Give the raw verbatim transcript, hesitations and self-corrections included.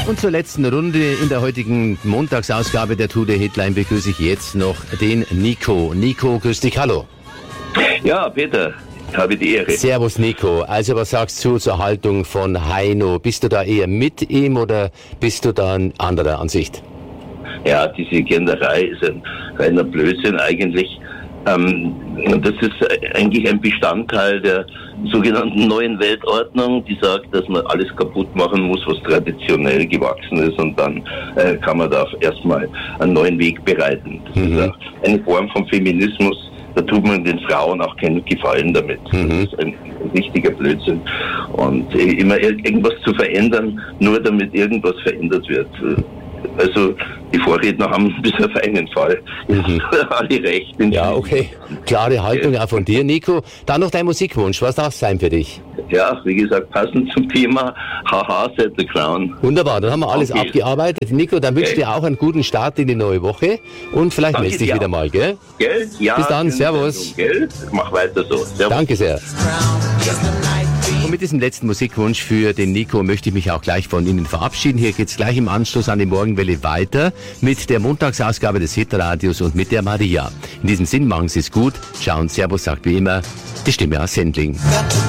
Und zur letzten Runde in der heutigen Montagsausgabe der Today Hitline begrüße ich jetzt noch den Nico. Nico, grüß dich, hallo. Ja, Peter, habe die Ehre. Servus, Nico. Also was sagst du zur Haltung von Heino? Bist du da eher mit ihm oder bist du da an anderer Ansicht? Ja, diese Genderei ist ein reiner Blödsinn eigentlich. Ähm, das ist eigentlich ein Bestandteil der sogenannten neuen Weltordnung, die sagt, dass man alles kaputt machen muss, was traditionell gewachsen ist, und dann äh, kann man da erstmal einen neuen Weg bereiten. Das mhm. ist eine Form von Feminismus, da tut man den Frauen auch keinen Gefallen damit. Mhm. Das ist ein, ein richtiger Blödsinn. Und äh, immer irgendwas zu verändern, nur damit irgendwas verändert wird. Also die Vorredner haben bis auf einen Fall mhm. alle recht. Ja, okay. Klare Haltung auch von dir, Nico. Dann noch dein Musikwunsch. Was darf es sein für dich? Ja, wie gesagt, passend zum Thema Haha, said the Crown. Wunderbar, dann haben wir alles okay. abgearbeitet. Nico, dann wünsche ich dir auch einen guten Start in die neue Woche und vielleicht Danke meldest dich wieder mal, gell? Gell? Ja, bis dann, servus. Gell? Mach weiter so. Servus. Danke sehr. Und mit diesem letzten Musikwunsch für den Nico möchte ich mich auch gleich von Ihnen verabschieden. Hier geht's gleich im Anschluss an die Morgenwelle weiter mit der Montagsausgabe des Hitradios und mit der Maria. In diesem Sinn, machen Sie es gut. Ciao und Servus, sagt wie immer die Stimme aus Sendling.